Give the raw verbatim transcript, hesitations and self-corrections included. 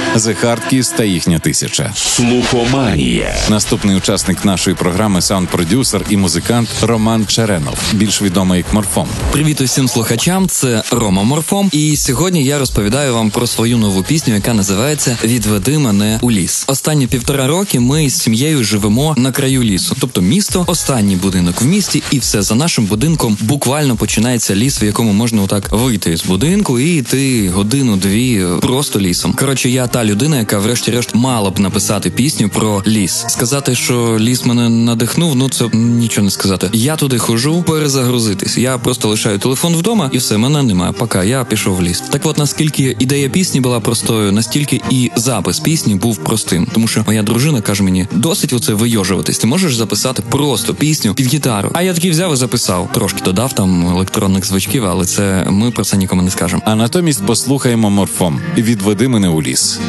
The Hardkeys та їхня тисяча. Слухоманія. Наступний учасник нашої програми – саунд-продюсер і музикант Роман Черенов, більш відомий як Морфом. Привіт усім слухачам, це Рома Морфом, і сьогодні я розповідаю вам про свою нову пісню, яка називається «Відведи мене у ліс». Останні півтора роки ми з сім'єю живемо на краю лісу, тобто місто, останній будинок в місті, і все, за нашим будинком буквально починається ліс, в якому можна отак вийти з будинку і йти годину-дві просто лісом. Коротше, я та людина, яка врешті-решт мала б написати пісню про ліс. Сказати, що ліс мене надихнув, ну це нічого не сказати. Я туди хожу перезагрузитись. Я просто лишаю телефон вдома і все, мене немає. Пока, я пішов в ліс. Так от, наскільки ідея пісні була простою, настільки і запис пісні був простим. Тому що моя дружина каже мені, досить оце вийожуватись, ти можеш записати просто пісню під гітару. А я такий взяв і записав. Трошки додав там електронних звучків, але це ми про це нікому не скажемо. А натомість послухаємо Морфом «Відведи мене у ліс».